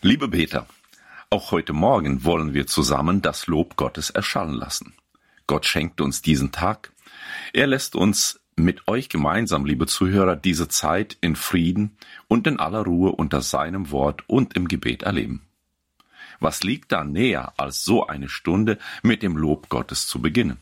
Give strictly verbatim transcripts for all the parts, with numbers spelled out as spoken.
Liebe Beter, auch heute Morgen wollen wir zusammen das Lob Gottes erschallen lassen. Gott schenkt uns diesen Tag. Er lässt uns mit euch gemeinsam, liebe Zuhörer, diese Zeit in Frieden und in aller Ruhe unter seinem Wort und im Gebet erleben. Was liegt da näher, als so eine Stunde mit dem Lob Gottes zu beginnen?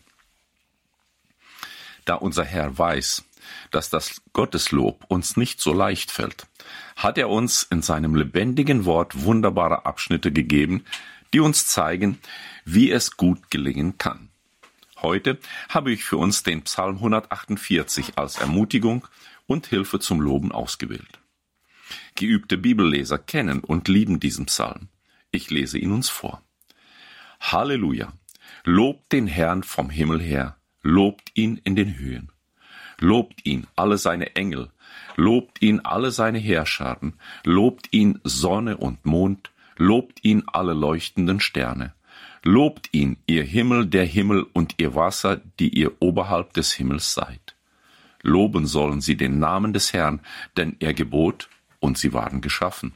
Da unser Herr weiß, dass das Gotteslob uns nicht so leicht fällt, hat er uns in seinem lebendigen Wort wunderbare Abschnitte gegeben, die uns zeigen, wie es gut gelingen kann. Heute habe ich für uns den Psalm hundertachtundvierzig als Ermutigung und Hilfe zum Loben ausgewählt. Geübte Bibelleser kennen und lieben diesen Psalm. Ich lese ihn uns vor. Halleluja! Lobt den Herrn vom Himmel her, lobt ihn in den Höhen. Lobt ihn alle seine Engel, lobt ihn alle seine Heerscharen, lobt ihn Sonne und Mond, lobt ihn alle leuchtenden Sterne. Lobt ihn, ihr Himmel, der Himmel und ihr Wasser, die ihr oberhalb des Himmels seid. Loben sollen sie den Namen des Herrn, denn er gebot, und sie waren geschaffen.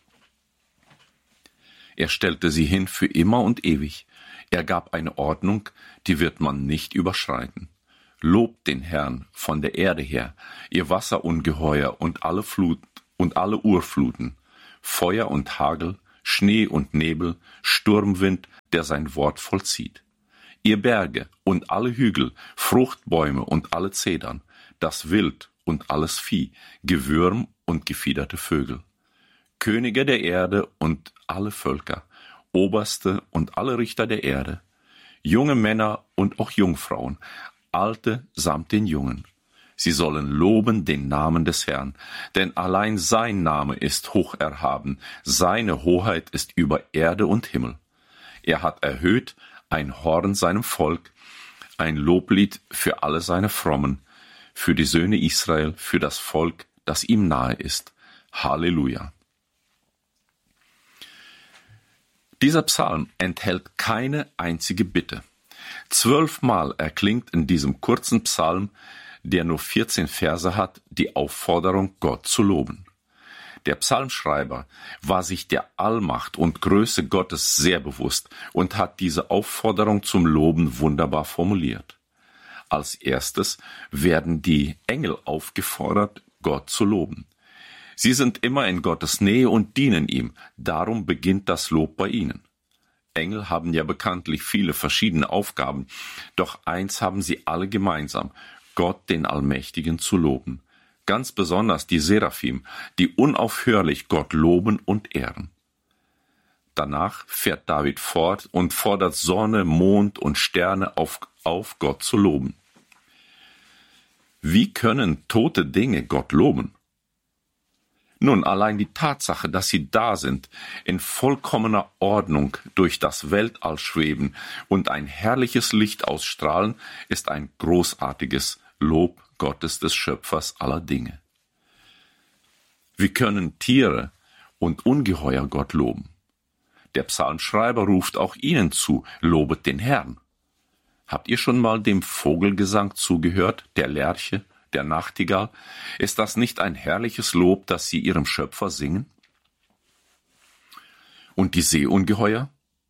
Er stellte sie hin für immer und ewig. Er gab eine Ordnung, die wird man nicht überschreiten. Lobt den Herrn von der Erde her, ihr Wasserungeheuer und alle Flut und alle Urfluten, Feuer und Hagel, Schnee und Nebel, Sturmwind, der sein Wort vollzieht. Ihr Berge und alle Hügel, Fruchtbäume und alle Zedern, das Wild und alles Vieh, Gewürm und gefiederte Vögel. Könige der Erde und alle Völker, Oberste und alle Richter der Erde, junge Männer und auch Jungfrauen, Alte samt den Jungen. Sie sollen loben den Namen des Herrn, denn allein sein Name ist hoch erhaben, seine Hoheit ist über Erde und Himmel. Er hat erhöht ein Horn seinem Volk, ein Loblied für alle seine Frommen, für die Söhne Israel, für das Volk, das ihm nahe ist. Halleluja! Dieser Psalm enthält keine einzige Bitte. Zwölfmal erklingt in diesem kurzen Psalm, der nur vierzehn Verse hat, die Aufforderung, Gott zu loben. Der Psalmschreiber war sich der Allmacht und Größe Gottes sehr bewusst und hat diese Aufforderung zum Loben wunderbar formuliert. Als erstes werden die Engel aufgefordert, Gott zu loben. Sie sind immer in Gottes Nähe und dienen ihm, darum beginnt das Lob bei ihnen. Engel haben ja bekanntlich viele verschiedene Aufgaben, doch eins haben sie alle gemeinsam, Gott den Allmächtigen zu loben. Ganz besonders die Seraphim, die unaufhörlich Gott loben und ehren. Danach fährt David fort und fordert Sonne, Mond und Sterne auf, auf Gott zu loben. Wie können tote Dinge Gott loben? Nun, allein die Tatsache, dass sie da sind, in vollkommener Ordnung durch das Weltall schweben und ein herrliches Licht ausstrahlen, ist ein großartiges Lob Gottes des Schöpfers aller Dinge. Wie können Tiere und Ungeheuer Gott loben? Der Psalmschreiber ruft auch ihnen zu, lobet den Herrn. Habt ihr schon mal dem Vogelgesang zugehört, der Lerche, der Nachtigall? Ist das nicht ein herrliches Lob, das sie ihrem Schöpfer singen? Und die Seeungeheuer?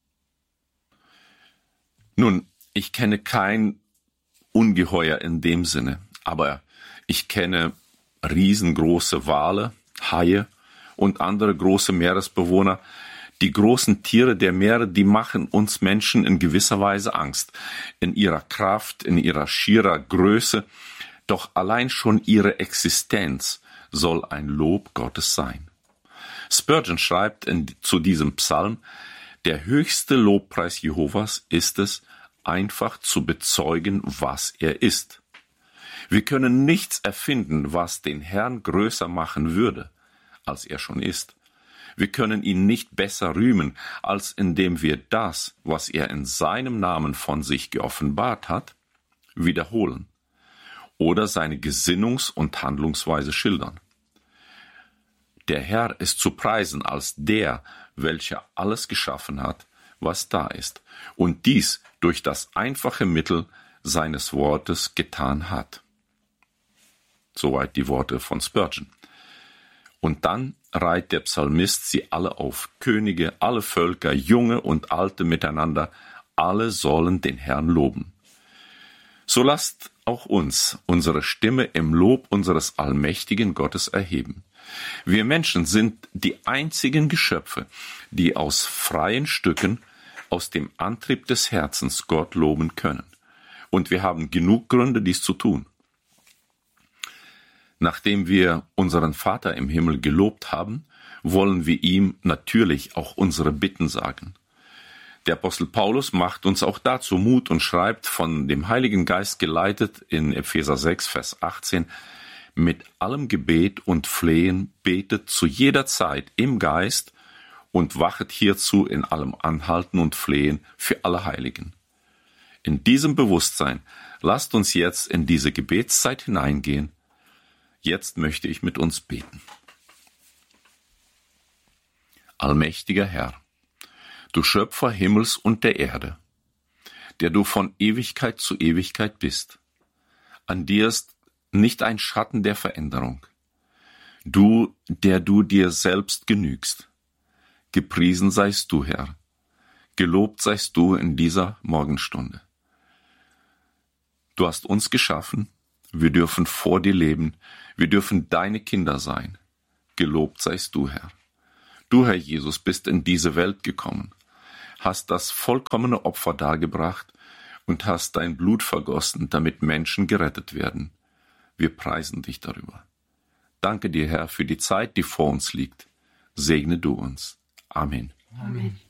Nun, ich kenne kein Ungeheuer in dem Sinne, aber ich kenne riesengroße Wale, Haie und andere große Meeresbewohner. Die großen Tiere der Meere, die machen uns Menschen in gewisser Weise Angst, in ihrer Kraft, in ihrer schierer Größe. Doch allein schon ihre Existenz soll ein Lob Gottes sein. Spurgeon schreibt in, zu diesem Psalm, der höchste Lobpreis Jehovas ist es, einfach zu bezeugen, was er ist. Wir können nichts erfinden, was den Herrn größer machen würde, als er schon ist. Wir können ihn nicht besser rühmen, als indem wir das, was er in seinem Namen von sich geoffenbart hat, wiederholen oder seine Gesinnungs- und Handlungsweise schildern. Der Herr ist zu preisen als der, welcher alles geschaffen hat, was da ist, und dies durch das einfache Mittel seines Wortes getan hat. Soweit die Worte von Spurgeon. Und dann reiht der Psalmist sie alle auf. Könige, alle Völker, Junge und Alte miteinander, alle sollen den Herrn loben. So lasst auch uns unsere Stimme im Lob unseres allmächtigen Gottes erheben. Wir Menschen sind die einzigen Geschöpfe, die aus freien Stücken, aus dem Antrieb des Herzens Gott loben können. Und wir haben genug Gründe, dies zu tun. Nachdem wir unseren Vater im Himmel gelobt haben, wollen wir ihm natürlich auch unsere Bitten sagen. Der Apostel Paulus macht uns auch dazu Mut und schreibt, von dem Heiligen Geist geleitet, in Epheser sechs, Vers achtzehn, mit allem Gebet und Flehen betet zu jeder Zeit im Geist und wachet hierzu in allem Anhalten und Flehen für alle Heiligen. In diesem Bewusstsein lasst uns jetzt in diese Gebetszeit hineingehen. Jetzt möchte ich mit uns beten. Allmächtiger Herr, du Schöpfer Himmels und der Erde, der du von Ewigkeit zu Ewigkeit bist, an dir ist nicht ein Schatten der Veränderung. Du, der du dir selbst genügst. Gepriesen seist du, Herr. Gelobt seist du in dieser Morgenstunde. Du hast uns geschaffen. Wir dürfen vor dir leben. Wir dürfen deine Kinder sein. Gelobt seist du, Herr. Du, Herr Jesus, bist in diese Welt gekommen, hast das vollkommene Opfer dargebracht und hast dein Blut vergossen, damit Menschen gerettet werden. Wir preisen dich darüber. Danke dir, Herr, für die Zeit, die vor uns liegt. Segne du uns. Amen. Amen.